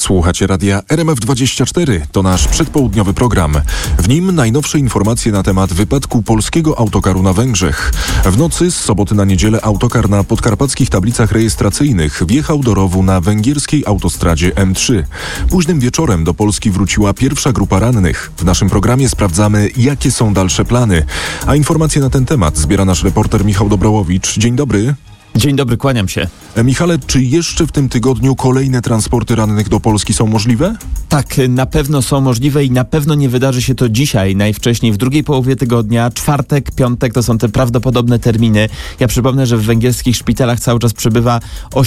Słuchacie radia RMF24. To nasz przedpołudniowy program. W nim najnowsze informacje na temat wypadku polskiego autokaru na Węgrzech. W nocy z soboty na niedzielę autokar na podkarpackich tablicach rejestracyjnych wjechał do rowu na węgierskiej autostradzie M3. Późnym wieczorem do Polski wróciła pierwsza grupa rannych. W naszym programie sprawdzamy, jakie są dalsze plany. A informacje na ten temat zbiera nasz reporter Michał Dobrołowicz. Dzień dobry. Dzień dobry, kłaniam się. Michale, czy jeszcze w tym tygodniu kolejne transporty rannych do Polski są możliwe? Tak, na pewno są możliwe i na pewno nie wydarzy się to dzisiaj, najwcześniej w drugiej połowie tygodnia. Czwartek, piątek to są te prawdopodobne terminy. Ja przypomnę, że w węgierskich szpitalach cały czas przebywa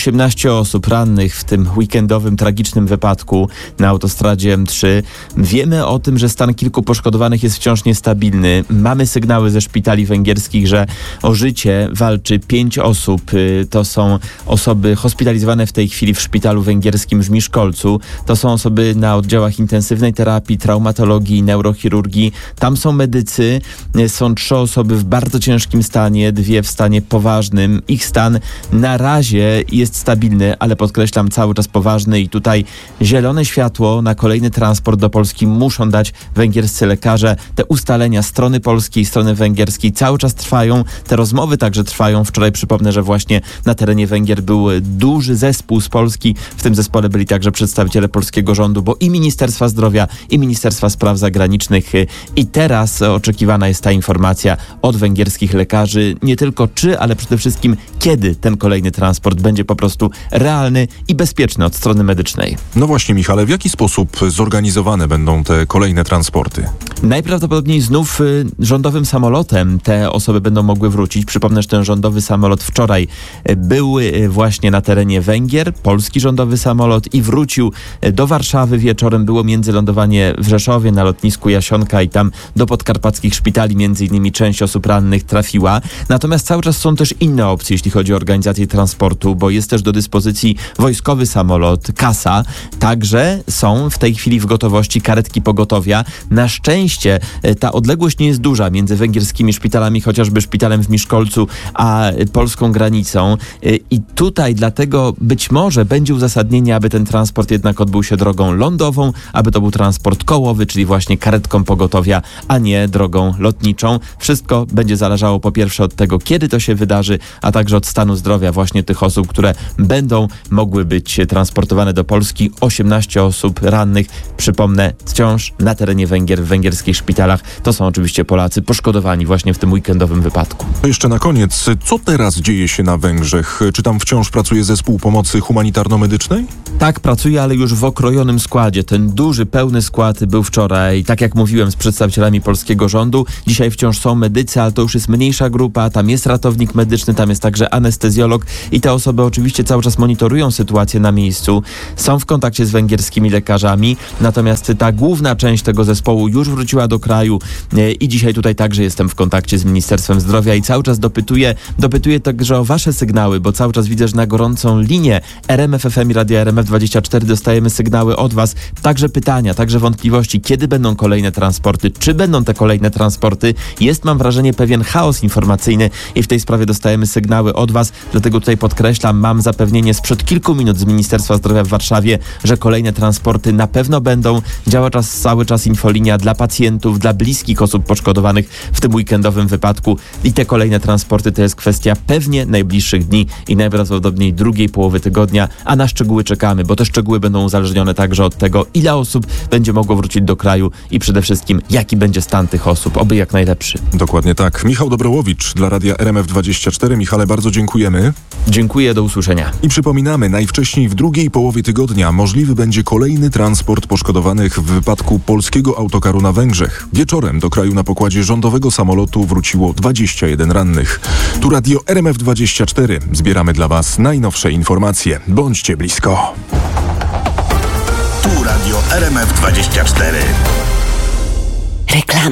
18 osób rannych w tym weekendowym, tragicznym wypadku na autostradzie M3. Wiemy o tym, że stan kilku poszkodowanych jest wciąż niestabilny. Mamy sygnały ze szpitali węgierskich, że o życie walczy 5 osób. To są osoby hospitalizowane w tej chwili w szpitalu węgierskim w Miskolcu. To są osoby na oddziałach intensywnej terapii, traumatologii, neurochirurgii. Tam są medycy. Są 3 osoby w bardzo ciężkim stanie, 2 w stanie poważnym. Ich stan na razie jest stabilny, ale podkreślam, cały czas poważny i tutaj zielone światło na kolejny transport do Polski muszą dać węgierscy lekarze. Te ustalenia strony polskiej, strony węgierskiej cały czas trwają. Te rozmowy także trwają. Wczoraj przypomnę, że właśnie na terenie Węgier był duży zespół z Polski. W tym zespole byli także przedstawiciele polskiego rządu, bo i Ministerstwa Zdrowia, i Ministerstwa Spraw Zagranicznych. I teraz oczekiwana jest ta informacja od węgierskich lekarzy. Nie tylko czy, ale przede wszystkim kiedy ten kolejny transport będzie po prostu realny i bezpieczny od strony medycznej. No właśnie, Michale, w jaki sposób zorganizowane będą te kolejne transporty? Najprawdopodobniej znów rządowym samolotem te osoby będą mogły wrócić. Przypomnę, że ten rządowy samolot wczoraj był właśnie na terenie Węgier, polski rządowy samolot, i wrócił do Warszawy wieczorem. Było międzylądowanie w Rzeszowie na lotnisku Jasionka i tam do podkarpackich szpitali między innymi część osób rannych trafiła. Natomiast cały czas są też inne opcje, jeśli chodzi o organizację transportu, bo jest też do dyspozycji wojskowy samolot Kasa. Także są w tej chwili w gotowości karetki pogotowia. Na szczęście ta odległość nie jest duża między węgierskimi szpitalami, chociażby szpitalem w Miskolcu, a polską granicą. I tutaj dlatego być może będzie uzasadnienie, aby ten transport jednak odbył się drogą lądową, aby to był transport kołowy, czyli właśnie karetką pogotowia, a nie drogą lotniczą. Wszystko będzie zależało po pierwsze od tego, kiedy to się wydarzy, a także od stanu zdrowia właśnie tych osób, które będą mogły być transportowane do Polski. 18 osób rannych, przypomnę, wciąż na terenie Węgier, w węgierskich szpitalach. To są oczywiście Polacy poszkodowani właśnie w tym weekendowym wypadku. To jeszcze na koniec, co teraz dzieje się na Węgrzech? Czy tam wciąż pracuje zespół pomocy humanitarno-medycznej? Tak, pracuje, ale już w okrojonym składzie. Ten duży, pełny skład był wczoraj, tak jak mówiłem, z przedstawicielami polskiego rządu. Dzisiaj wciąż są medycy, ale to już jest mniejsza grupa. Tam jest ratownik medyczny, tam jest także anestezjolog i te osoby oczywiście cały czas monitorują sytuację na miejscu. Są w kontakcie z węgierskimi lekarzami, natomiast ta główna część tego zespołu już wróciła do kraju i dzisiaj tutaj także jestem w kontakcie z Ministerstwem Zdrowia i cały czas dopytuję także o wasze sygnały, bo cały czas widzę, że na gorącą linię RMF FM i Radia RMF24 dostajemy sygnały od was, także pytania, także wątpliwości, kiedy będą kolejne transporty, czy będą te kolejne transporty. Jest, mam wrażenie, pewien chaos informacyjny i w tej sprawie dostajemy sygnały od was, dlatego tutaj podkreślam, mam zapewnienie sprzed kilku minut z Ministerstwa Zdrowia w Warszawie, że kolejne transporty na pewno będą. Działa cały czas infolinia dla pacjentów, dla bliskich osób poszkodowanych w tym weekendowym wypadku i te kolejne transporty to jest kwestia pewnie najbliższych dni i najprawdopodobniej drugiej połowy tygodnia, a na szczegóły czekamy, bo te szczegóły będą uzależnione także od tego, ile osób będzie mogło wrócić do kraju i przede wszystkim jaki będzie stan tych osób, oby jak najlepszy. Dokładnie tak. Michał Dobrołowicz dla Radia RMF24. Michale, bardzo dziękujemy. Dziękuję, do usłyszenia. I przypominamy, najwcześniej w drugiej połowie tygodnia możliwy będzie kolejny transport poszkodowanych w wypadku polskiego autokaru na Węgrzech. Wieczorem do kraju na pokładzie rządowego samolotu wróciło 21 rannych. Tu Radio RMF24. Zbieramy dla was najnowsze informacje. Bądźcie blisko. Tu Radio RMF24. Reklama.